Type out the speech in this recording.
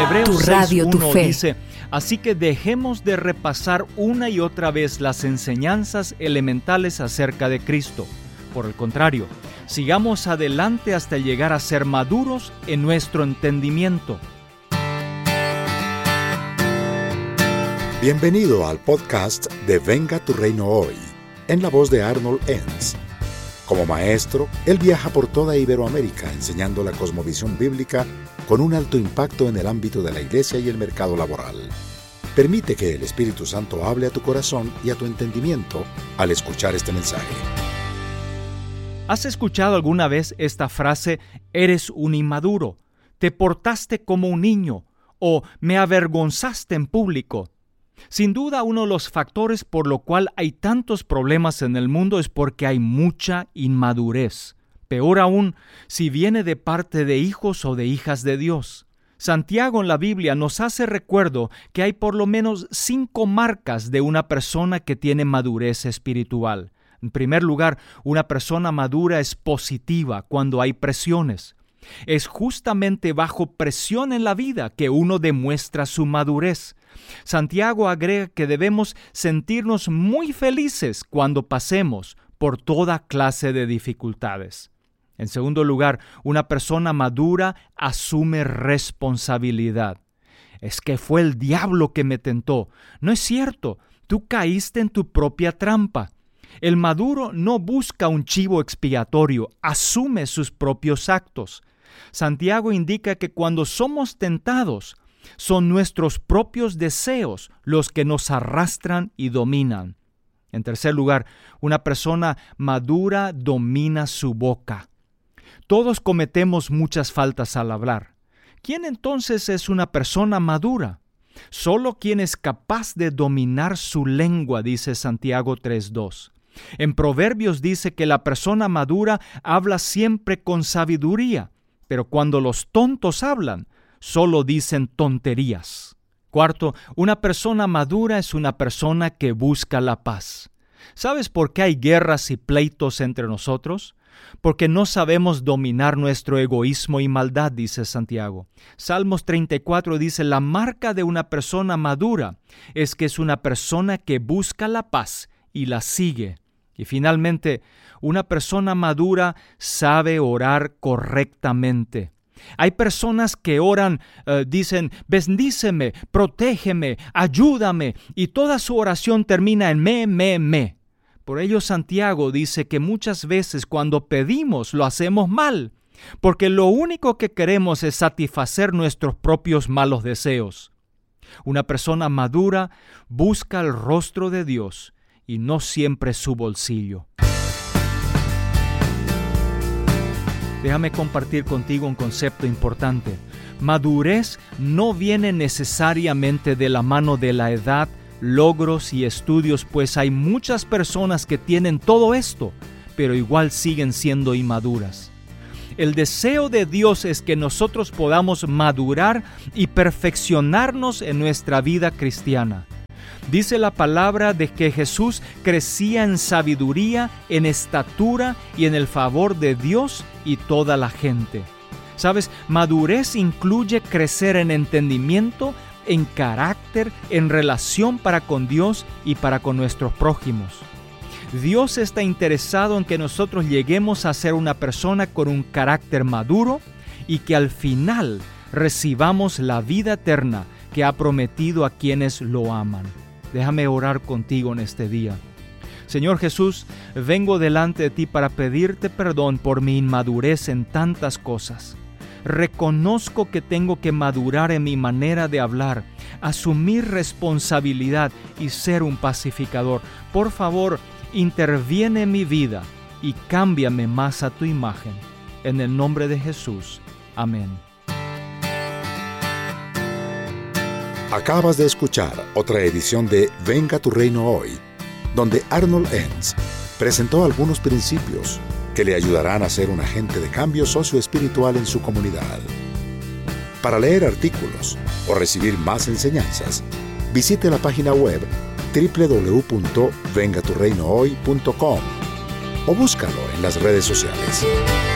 Hebreos Tu radio, tu 6:1 fe. dice: así que dejemos de repasar una y otra vez las enseñanzas elementales acerca de Cristo. Por el contrario, sigamos adelante hasta llegar a ser maduros en nuestro entendimiento. Bienvenido al podcast de Venga tu Reino Hoy, en la voz de Arnold Enns. Como maestro, él viaja por toda Iberoamérica enseñando la cosmovisión bíblica con un alto impacto en el ámbito de la iglesia y el mercado laboral. Permite que el Espíritu Santo hable a tu corazón y a tu entendimiento al escuchar este mensaje. ¿Has escuchado alguna vez esta frase: eres un inmaduro, te portaste como un niño o me avergonzaste en público? Sin duda, uno de los factores por lo cual hay tantos problemas en el mundo es porque hay mucha inmadurez. Peor aún, si viene de parte de hijos o de hijas de Dios. Santiago en la Biblia nos hace recuerdo que hay por lo menos 5 marcas de una persona que tiene madurez espiritual. En primer lugar, una persona madura es positiva cuando hay presiones. Es justamente bajo presión en la vida que uno demuestra su madurez. Santiago agrega que debemos sentirnos muy felices cuando pasemos por toda clase de dificultades. En segundo lugar, una persona madura asume responsabilidad. Es que fue el diablo que me tentó. No es cierto, tú caíste en tu propia trampa. El maduro no busca un chivo expiatorio, asume sus propios actos. Santiago indica que cuando somos tentados, son nuestros propios deseos los que nos arrastran y dominan. En tercer lugar, una persona madura domina su boca. Todos cometemos muchas faltas al hablar. ¿Quién entonces es una persona madura? Solo quien es capaz de dominar su lengua, dice Santiago 3:2. En Proverbios dice que la persona madura habla siempre con sabiduría, pero cuando los tontos hablan, solo dicen tonterías. Cuarto, una persona madura es una persona que busca la paz. ¿Sabes por qué hay guerras y pleitos entre nosotros? Porque no sabemos dominar nuestro egoísmo y maldad, dice Santiago. Salmos 34 dice: la marca de una persona madura es que es una persona que busca la paz y la sigue. Y finalmente, una persona madura sabe orar correctamente. Hay personas que oran, dicen: bendíceme, protégeme, ayúdame, y toda su oración termina en me. Por ello Santiago dice que muchas veces cuando pedimos lo hacemos mal, porque lo único que queremos es satisfacer nuestros propios malos deseos. Una persona madura busca el rostro de Dios y no siempre su bolsillo. Déjame compartir contigo un concepto importante. Madurez no viene necesariamente de la mano de la edad, logros y estudios, pues hay muchas personas que tienen todo esto, pero igual siguen siendo inmaduras. El deseo de Dios es que nosotros podamos madurar y perfeccionarnos en nuestra vida cristiana. Dice la palabra de que Jesús crecía en sabiduría, en estatura y en el favor de Dios y toda la gente. ¿Sabes? Madurez incluye crecer en entendimiento, en carácter, en relación para con Dios y para con nuestros prójimos. Dios está interesado en que nosotros lleguemos a ser una persona con un carácter maduro y que al final recibamos la vida eterna que ha prometido a quienes lo aman. Déjame orar contigo en este día. Señor Jesús, vengo delante de ti para pedirte perdón por mi inmadurez en tantas cosas. Reconozco que tengo que madurar en mi manera de hablar, asumir responsabilidad y ser un pacificador. Por favor, interviene en mi vida y cámbiame más a tu imagen. En el nombre de Jesús. Amén. Acabas de escuchar otra edición de Venga tu Reino Hoy, donde Arnold Enns presentó algunos principios que le ayudarán a ser un agente de cambio socioespiritual en su comunidad. Para leer artículos o recibir más enseñanzas, visite la página web www.vengaturreinohoy.com o búscalo en las redes sociales.